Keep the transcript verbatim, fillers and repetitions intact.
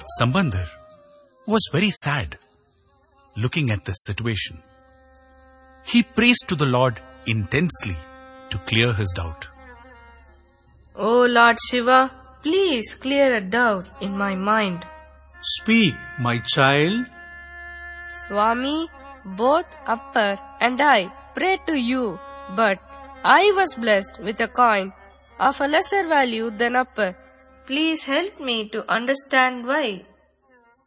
Sambandar was very sad looking at this situation. He prays to the Lord intensely to clear his doubt. Oh Lord Shiva, please clear a doubt in my mind. Speak, my child. Swami, both Appar and I prayed to you, but I was blessed with a coin of a lesser value than Appar. Please help me to understand why.